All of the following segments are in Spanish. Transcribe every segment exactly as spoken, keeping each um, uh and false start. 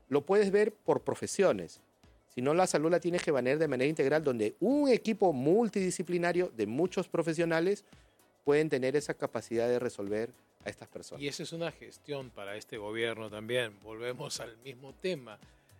lo puedes ver por profesiones. Si no, la salud la tienes que ver de manera integral, donde un equipo multidisciplinario de muchos profesionales pueden tener esa capacidad de resolver a estas personas. Y esa es una gestión para este gobierno también. Volvemos al mismo tema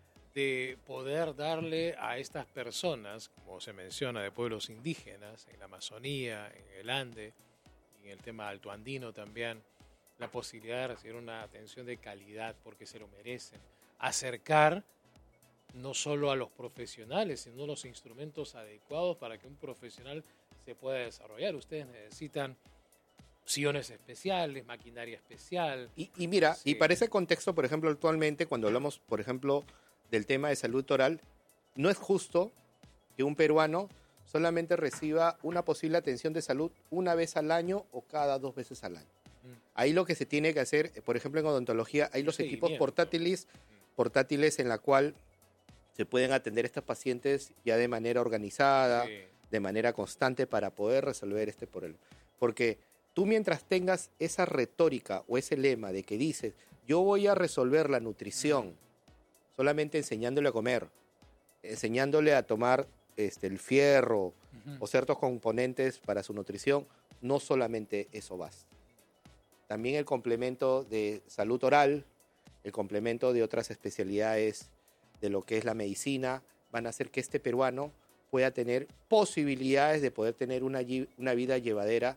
de poder darle a estas personas, como se menciona, de pueblos indígenas, en la Amazonía, en el Ande, y en el tema altoandino también, la posibilidad de recibir una atención de calidad porque se lo merecen. Acercar no solo a los profesionales, sino los instrumentos adecuados para que un profesional se pueda desarrollar. Ustedes necesitan sillones especiales, maquinaria especial. Y, y mira, sí. y para ese contexto, por ejemplo, actualmente, cuando hablamos, por ejemplo, del tema de salud oral, no es justo que un peruano solamente reciba una posible atención de salud una vez al año o cada dos veces al año. Mm. Ahí lo que se tiene que hacer, por ejemplo, en odontología, hay los sí, equipos bien, portátiles, portátiles en la cual se pueden atender estos pacientes ya de manera organizada, sí. de manera constante para poder resolver este problema. Porque tú mientras tengas esa retórica o ese lema de que dices, yo voy a resolver la nutrición mm. solamente enseñándole a comer, enseñándole a tomar este, el fierro uh-huh. o ciertos componentes para su nutrición, no solamente eso basta. También el complemento de salud oral, el complemento de otras especialidades de lo que es la medicina, van a hacer que este peruano pueda tener posibilidades de poder tener una, una vida llevadera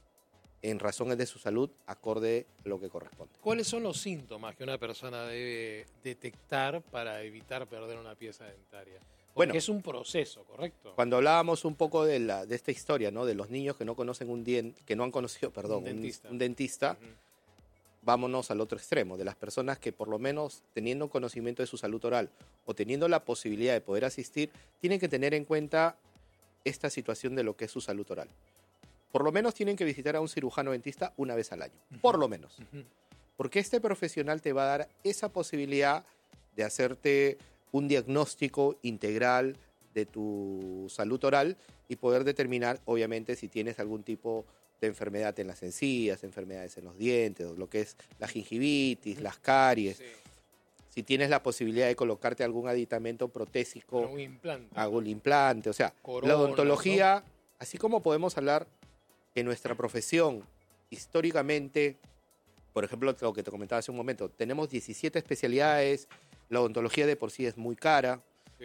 en razones de su salud, acorde a lo que corresponde. ¿Cuáles son los síntomas que una persona debe detectar para evitar perder una pieza dentaria? Porque bueno, es un proceso, ¿correcto? Cuando hablábamos un poco de, la, de esta historia, ¿no? De los niños que no conocen un diente, que no han conocido, perdón, un dentista, un, un dentista uh-huh. vámonos al otro extremo, de las personas que por lo menos teniendo conocimiento de su salud oral o teniendo la posibilidad de poder asistir, tienen que tener en cuenta esta situación de lo que es su salud oral. Por lo menos tienen que visitar a un cirujano dentista una vez al año, uh-huh. por lo menos. Uh-huh. Porque este profesional te va a dar esa posibilidad de hacerte un diagnóstico integral de tu salud oral y poder determinar, obviamente, si tienes algún tipo de enfermedad en las encías, enfermedades en los dientes, lo que es la gingivitis, uh-huh. las caries. Sí. Si tienes la posibilidad de colocarte algún aditamento protésico, algún implante, algún implante. O sea, Corona, la odontología, ¿no? Así como podemos hablar en nuestra profesión, históricamente, por ejemplo, lo que te comentaba hace un momento, tenemos diecisiete especialidades, la odontología de por sí es muy cara, sí.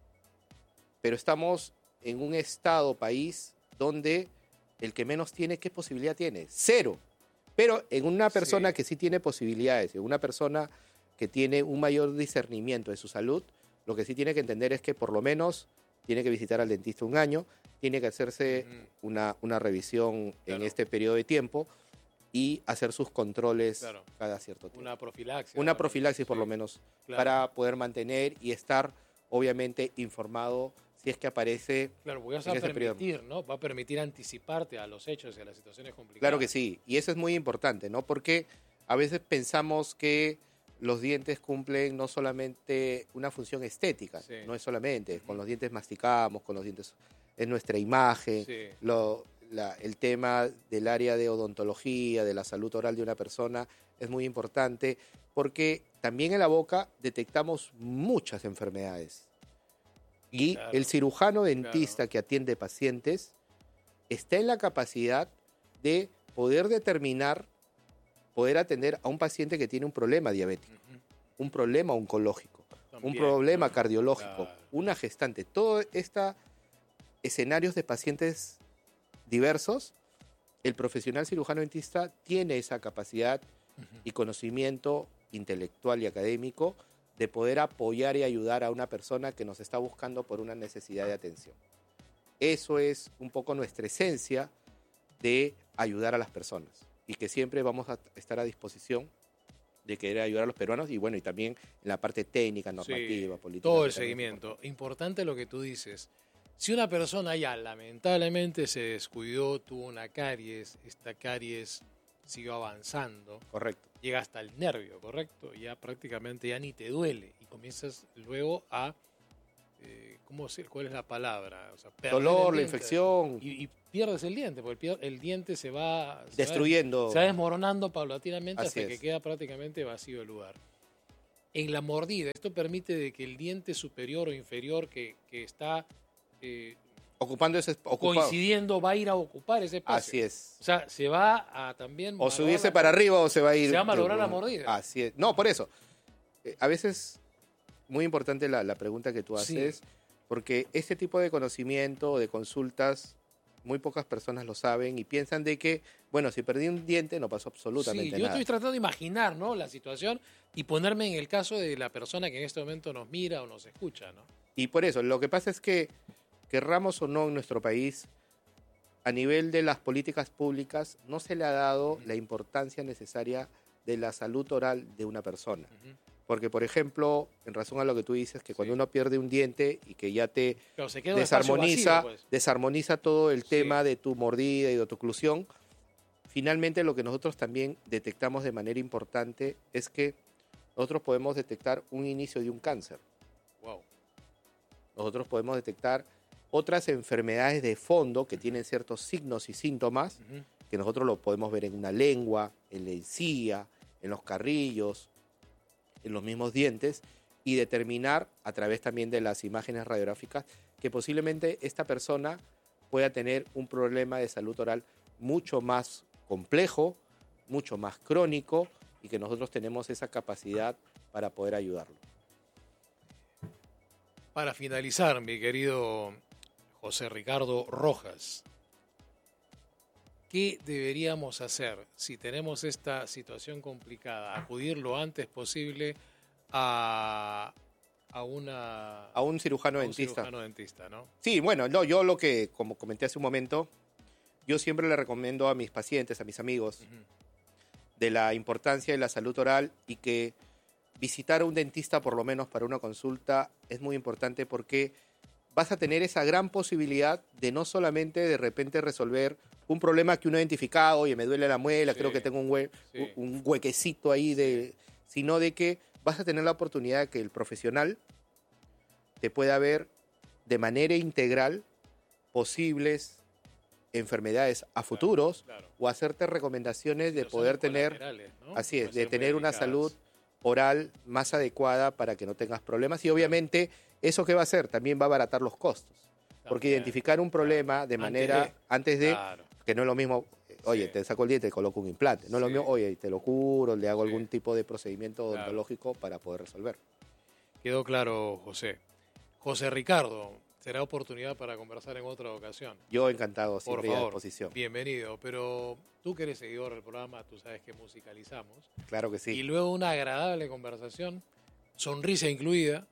pero estamos en un estado, país, donde el que menos tiene, ¿qué posibilidad tiene? Cero. Pero en una persona sí. que sí tiene posibilidades, en una persona que tiene un mayor discernimiento de su salud, lo que sí tiene que entender es que por lo menos tiene que visitar al dentista un año, tiene que hacerse uh-huh. una, una revisión claro. en este periodo de tiempo y hacer sus controles claro. cada cierto tiempo. Una profilaxis. Una profilaxis por sí. lo menos, claro. para poder mantener y estar obviamente informado si es que aparece. Claro, porque vas a permitir, ¿no? Va a permitir anticiparte a los hechos y a las situaciones complicadas. Claro que sí, y eso es muy importante, ¿no? Porque a veces pensamos que los dientes cumplen no solamente una función estética, sí. no es solamente, con los dientes masticamos, con los dientes es nuestra imagen, sí. lo, la, el tema del área de odontología, de la salud oral de una persona es muy importante porque también en la boca detectamos muchas enfermedades. Y claro, el cirujano dentista claro. que atiende pacientes está en la capacidad de poder determinar, poder atender a un paciente que tiene un problema diabético, uh-huh. un problema oncológico, también, un problema claro. cardiológico, claro. una gestante. Todo estos escenarios de pacientes diversos, el profesional cirujano dentista tiene esa capacidad uh-huh. y conocimiento intelectual y académico de poder apoyar y ayudar a una persona que nos está buscando por una necesidad de atención. Eso es un poco nuestra esencia de ayudar a las personas y que siempre vamos a estar a disposición de querer ayudar a los peruanos y bueno, y también en la parte técnica, normativa, sí, política. Todo el seguimiento. Importante lo que tú dices. Si una persona ya lamentablemente se descuidó, tuvo una caries, esta caries siguió avanzando. Correcto. Llega hasta el nervio, ¿correcto? Ya prácticamente ya ni te duele y comienzas luego a, eh, ¿cómo sé? ¿Cuál es la palabra? O sea, dolor, la infección. Y, y pierdes el diente, porque el, el diente se va... Destruyendo. Se va, se va desmoronando paulatinamente Así hasta es. que queda prácticamente vacío el lugar. en la mordida. Esto permite de que el diente superior o inferior que, que está eh, ocupando ese ocupado. coincidiendo va a ir a ocupar ese espacio. Así es. O sea, se va a también... O subirse para arriba o se va a ir... Se va a malograr la mordida. Así es. No, por eso. Eh, a veces, muy importante la, la pregunta que tú haces, sí. porque este tipo de conocimiento, de consultas, muy pocas personas lo saben y piensan de que, bueno, si perdí un diente no pasó absolutamente sí, nada. Yo estoy tratando de imaginar, ¿no?, la situación y ponerme en el caso de la persona que en este momento nos mira o nos escucha, ¿no? Y por eso, lo que pasa es que, querramos o no en nuestro país, a nivel de las políticas públicas, no se le ha dado uh-huh. la importancia necesaria de la salud oral de una persona. Uh-huh. Porque, por ejemplo, en razón a lo que tú dices, que cuando sí. uno pierde un diente y que ya te claro, se queda desarmoniza, vacío, pues. desarmoniza todo el sí. tema de tu mordida y de tu oclusión, finalmente lo que nosotros también detectamos de manera importante es que nosotros podemos detectar un inicio de un cáncer. Wow. Nosotros podemos detectar otras enfermedades de fondo que tienen ciertos signos y síntomas, uh-huh. que nosotros lo podemos ver en una lengua, en la encía, en los carrillos, en los mismos dientes, y determinar a través también de las imágenes radiográficas que posiblemente esta persona pueda tener un problema de salud oral mucho más complejo, mucho más crónico, y que nosotros tenemos esa capacidad para poder ayudarlo. Para finalizar, mi querido José Ricardo Rojas, ¿qué deberíamos hacer si tenemos esta situación complicada? Acudir lo antes posible a, a, una, a un cirujano a un dentista. cirujano dentista, ¿no? Sí, bueno, no, yo lo que, como comenté hace un momento, yo siempre le recomiendo a mis pacientes, a mis amigos, uh-huh. de la importancia de la salud oral y que visitar a un dentista por lo menos para una consulta es muy importante porque vas a tener esa gran posibilidad de no solamente de repente resolver un problema que uno ha identificado, oye, me duele la muela, sí, creo que tengo un, hue sí. un huequecito ahí, de, sino de que vas a tener la oportunidad de que el profesional te pueda ver de manera integral posibles enfermedades a futuros, claro, claro. o hacerte recomendaciones de Pero poder tener, ¿no? así es, de tener una salud oral más adecuada para que no tengas problemas y obviamente eso que va a hacer también va a abaratar los costos. También, porque identificar un problema claro. de manera antes de, antes de claro. que no es lo mismo, oye, sí. te saco el diente, te coloco un implante, no es sí. lo mismo, oye, te lo curo, le hago sí. algún tipo de procedimiento claro. odontológico para poder resolver. Quedó claro, José. José Ricardo, será oportunidad para conversar en otra ocasión. Yo encantado, siempre Por favor, a disposición. Bienvenido, pero tú que eres seguidor del programa, tú sabes que musicalizamos. Claro que sí. Y luego una agradable conversación, sonrisa incluida.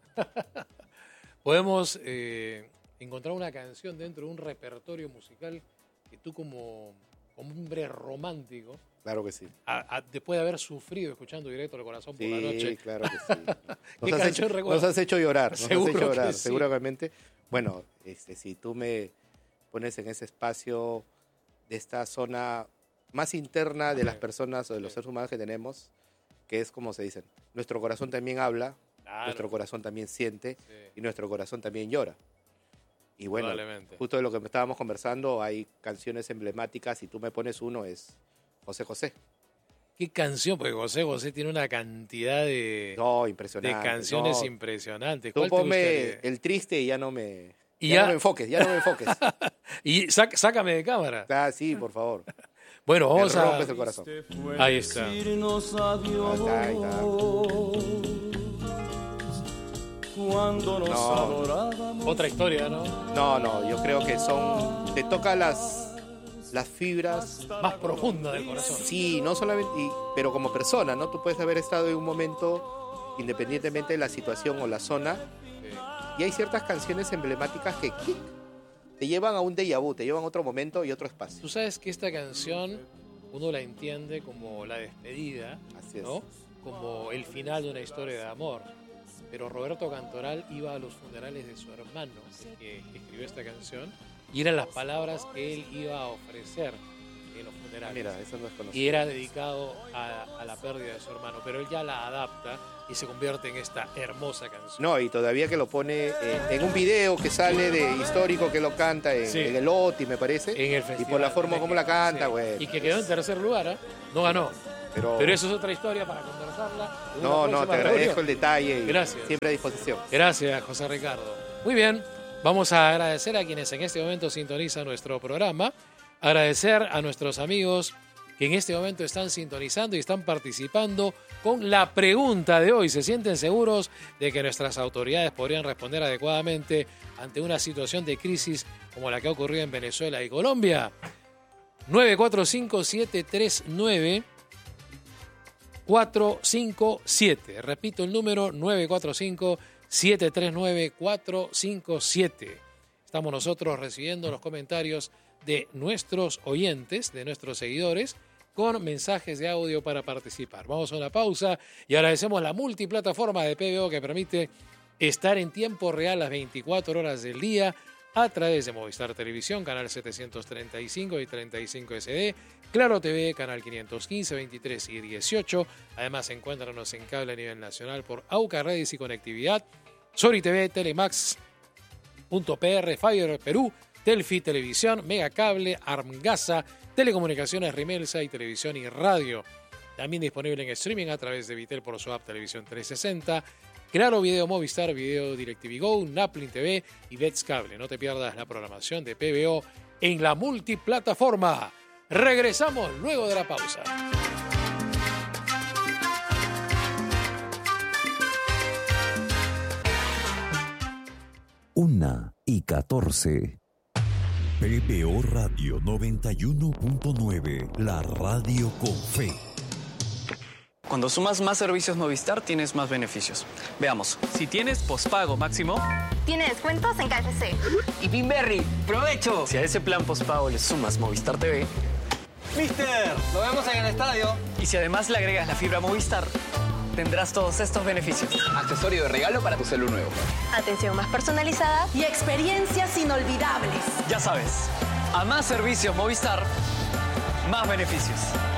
Podemos eh, encontrar una canción dentro de un repertorio musical que tú como, como hombre romántico, claro que sí, a, a, después de haber sufrido escuchando Directo al Corazón sí, por la noche. Sí, claro que sí. Nos, has hecho, nos has hecho llorar, nos Seguro has hecho llorar, sí. seguramente. Bueno, este, si tú me pones en ese espacio de esta zona más interna de las personas o de los seres humanos que tenemos, que es como se dicen, nuestro corazón también habla, claro. nuestro corazón también siente sí. y nuestro corazón también llora. Y bueno, justo de lo que estábamos conversando, hay canciones emblemáticas y tú me pones uno, es José José. ¿Qué canción? Porque José José tiene una cantidad de, no, impresionante, de canciones no. impresionantes. Tú ponme el triste y ya no me, ¿Y ya, ya no me enfoques, ya no me enfoques. Y sac, sácame de cámara. Ah, sí, por favor. Bueno, vamos a... el corazón. Ahí está. Ahí está, ahí está. Cuando nos no. adorábamos. Otra historia, ¿no? No, no, yo creo que son... Te toca las, las fibras... más profundas del corazón. Sí, no solamente... Y, pero como persona, ¿no? Tú puedes haber estado en un momento, independientemente de la situación o la zona, sí. y hay ciertas canciones emblemáticas que ¡clic! Te llevan a un déjà vu, te llevan a otro momento y otro espacio. Tú sabes que esta canción uno la entiende como la despedida, así es. ¿no? Como el final de una historia de amor. Pero Roberto Cantoral iba a los funerales de su hermano, que, que escribió esta canción, y eran las palabras que él iba a ofrecer en los funerales. Mira, eso no es conocido. Y era dedicado a, a la pérdida de su hermano, pero él ya la adapta y se convierte en esta hermosa canción. No, y todavía que lo pone eh, en un video que sale de histórico que lo canta en, sí. en el O T I, me parece. En el festival. Y por la forma como la canta, sí. güey. Y que quedó en tercer lugar, ¿eh? No ganó. Pero, Pero eso es otra historia para conversarla. No, no, te agradezco reunión. el detalle y Gracias. Siempre a disposición. Gracias, José Ricardo. Muy bien, vamos a agradecer a quienes en este momento sintonizan nuestro programa, agradecer a nuestros amigos que en este momento están sintonizando y están participando con la pregunta de hoy. ¿Se sienten seguros de que nuestras autoridades podrían responder adecuadamente ante una situación de crisis como la que ha ocurrido en Venezuela y Colombia? nueve cuatro cinco, siete tres nueve, cuatro cinco siete. Repito el número, nueve cuatro cinco, siete tres nueve, cuatro cinco siete. Estamos nosotros recibiendo los comentarios de nuestros oyentes, de nuestros seguidores, con mensajes de audio para participar. Vamos a una pausa y agradecemos la multiplataforma de P B O que permite estar en tiempo real las veinticuatro horas del día a través de Movistar Televisión, canal setecientos treinta y cinco y treinta y cinco S D, Claro T V, canal quinientos quince, veintitrés y dieciocho. Además, encuéntranos en cable a nivel nacional por Auca Redes y Conectividad, Sori T V, Telemax punto P R, Fiber Perú, Telfi Televisión, Megacable, Armgasa, Telecomunicaciones Rimelsa y Televisión y Radio. También disponible en streaming a través de Vitel por su app Televisión trescientos sesenta, Claro Video Movistar, Video DirecTV Go, Naplin T V y Bets Cable. No te pierdas la programación de P B O en la multiplataforma. Regresamos luego de la pausa. Una y catorce. P B O Radio noventa y uno punto nueve, la radio con fe. Cuando sumas más servicios Movistar, tienes más beneficios. Veamos. Si tienes pospago máximo, tiene descuentos en K F C. Y Pinberry, ¡provecho! Si a ese plan pospago le sumas Movistar T V, ¡Mister! ¡Lo vemos en el estadio! Y si además le agregas la fibra Movistar, tendrás todos estos beneficios. Accesorio de regalo para tu celu nuevo. Atención más personalizada y experiencias inolvidables. Ya sabes, a más servicios Movistar, más beneficios.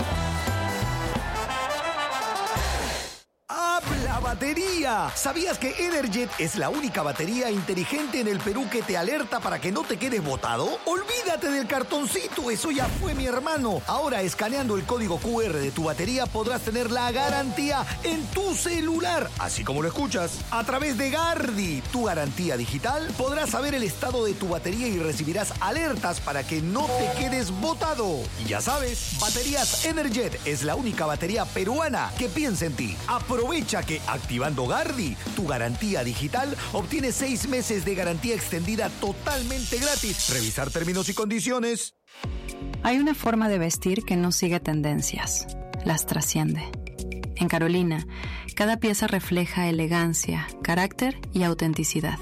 ¡Habla batería! ¿Sabías que Energet es la única batería inteligente en el Perú que te alerta para que no te quedes botado? Olvídate del cartoncito, eso ya fue, mi hermano. Ahora, escaneando el código Q R de tu batería, podrás tener la garantía en tu celular, así como lo escuchas. A través de Gardi, tu garantía digital, podrás saber el estado de tu batería y recibirás alertas para que no te quedes botado. Y ya sabes, Baterías Energet es la única batería peruana que piensa en ti. Aprovecha que activando Gardi, tu garantía digital, obtienes seis meses de garantía extendida totalmente gratis. Revisar términos y condiciones. Hay una forma de vestir que no sigue tendencias, las trasciende. En Carolina, cada pieza refleja elegancia, carácter y autenticidad.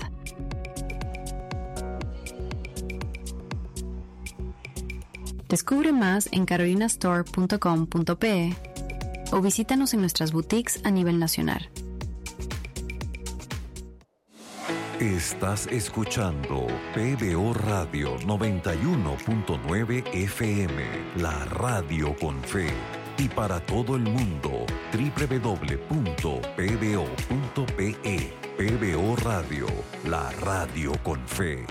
Descubre más en carolina store punto com punto pe o visítanos en nuestras boutiques a nivel nacional. Estás escuchando P B O Radio noventa y uno punto nueve F M, la radio con fe. Y para todo el mundo, doble u doble u doble u punto p b o punto p e. P B O Radio, la radio con fe.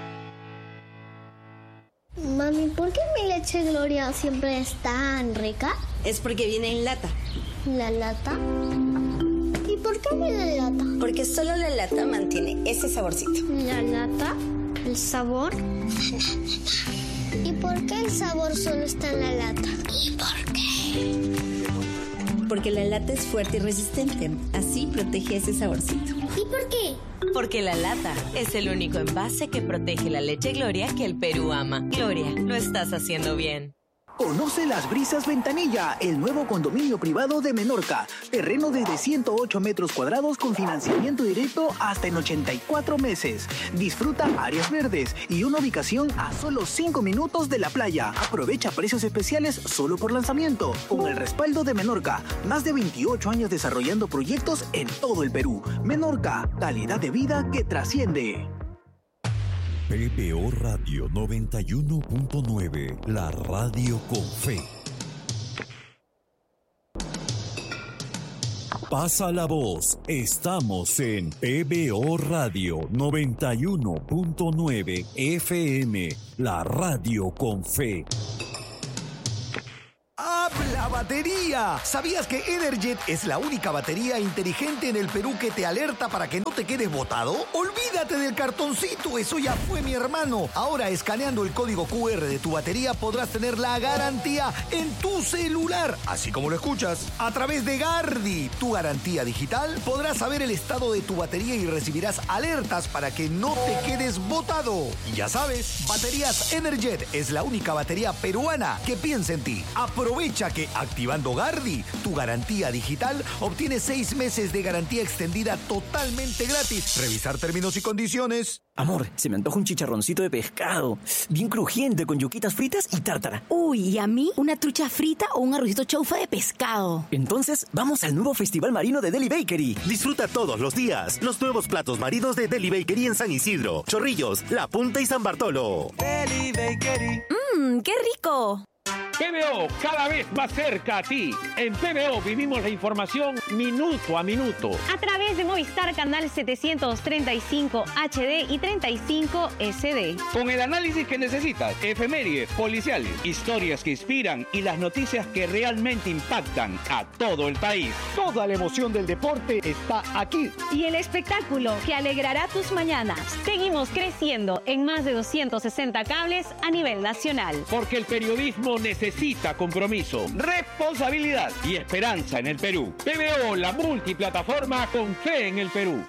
Mami, ¿por qué mi leche Gloria siempre es tan rica? Es porque viene en lata. ¿La lata? ¿Y por qué viene en lata? Porque solo la lata mantiene ese saborcito. ¿La lata? ¿El sabor? ¿Y por qué el sabor solo está en la lata? ¿Y por qué? Porque la lata es fuerte y resistente. Así protege ese saborcito. ¿Y por qué? Porque la lata es el único envase que protege la leche Gloria que el Perú ama. Gloria, lo estás haciendo bien. Conoce Las Brisas Ventanilla, el nuevo condominio privado de Menorca. Terreno desde ciento ocho metros cuadrados con financiamiento directo hasta en ochenta y cuatro meses. Disfruta áreas verdes y una ubicación a solo cinco minutos de la playa. Aprovecha precios especiales solo por lanzamiento. Con el respaldo de Menorca, más de veintiocho años desarrollando proyectos en todo el Perú. Menorca, calidad de vida que trasciende. P B O Radio noventa y uno punto nueve, la radio con fe. Pasa la voz, estamos en P B O Radio noventa y uno punto nueve F M, la radio con fe. ¡Habla ¡La batería! ¿Sabías que Energet es la única batería inteligente en el Perú que te alerta para que no te quedes botado? Olvídate del cartoncito, eso ya fue, mi hermano. Ahora, escaneando el código cu erre de tu batería, podrás tener la garantía en tu celular, así como lo escuchas. A través de Gardi, tu garantía digital, podrás saber el estado de tu batería y recibirás alertas para que no te quedes botado. Y ya sabes, Baterías Energet es la única batería peruana que piensa en ti. Aprovecha que activando Gardi, tu garantía digital, obtienes seis meses de garantía extendida totalmente gratis. Revisar términos y condiciones. Amor, se me antoja un chicharroncito de pescado, bien crujiente, con yuquitas fritas y tártara. Uy, ¿y a mí? ¿Una trucha frita o un arrocito chaufa de pescado? Entonces, vamos al nuevo Festival Marino de Deli Bakery. Disfruta todos los días los nuevos platos marinos de Deli Bakery en San Isidro, Chorrillos, La Punta y San Bartolo. Deli Bakery. ¡Mmm, qué rico! P B O, cada vez más cerca a ti. En P B O vivimos la información minuto a minuto. A través de Movistar Canal setecientos treinta y cinco H D y treinta y cinco S D. Con el análisis que necesitas, efemérides, policiales, historias que inspiran y las noticias que realmente impactan a todo el país. Toda la emoción del deporte está aquí. Y el espectáculo que alegrará tus mañanas. Seguimos creciendo en más de doscientos sesenta cables a nivel nacional. Porque el periodismo necesita Necesita compromiso, responsabilidad y esperanza en el Perú. P B O, la multiplataforma con fe en el Perú.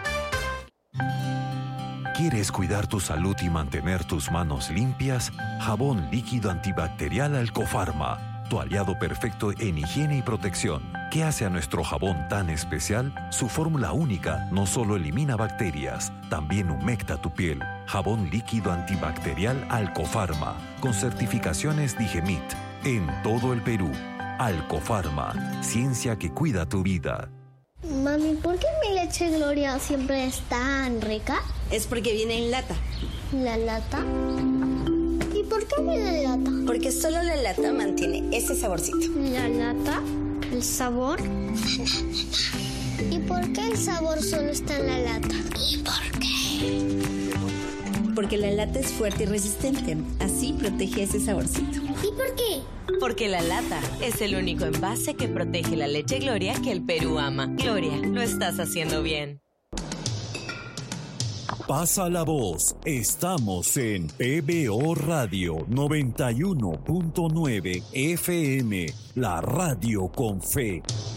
¿Quieres cuidar tu salud y mantener tus manos limpias? Jabón líquido antibacterial Alcofarma, tu aliado perfecto en higiene y protección. ¿Qué hace a nuestro jabón tan especial? Su fórmula única no solo elimina bacterias, también humecta tu piel. Jabón líquido antibacterial Alcofarma, con certificaciones Digemit, en todo el Perú. Alcofarma, ciencia que cuida tu vida. Mami, ¿por qué mi leche Gloria siempre es tan rica? Es porque viene en lata. ¿La lata? ¿Y por qué viene en lata? Porque solo la lata mantiene ese saborcito. ¿La lata? ¿El sabor? ¿Y por qué el sabor solo está en la lata? ¿Y por qué? Porque la lata es fuerte y resistente. Así protege ese saborcito. ¿Y por qué? Porque la lata es el único envase que protege la leche Gloria que el Perú ama. Gloria, lo estás haciendo bien. Pasa la voz. Estamos en P B O Radio noventa y uno punto nueve F M, la radio con fe.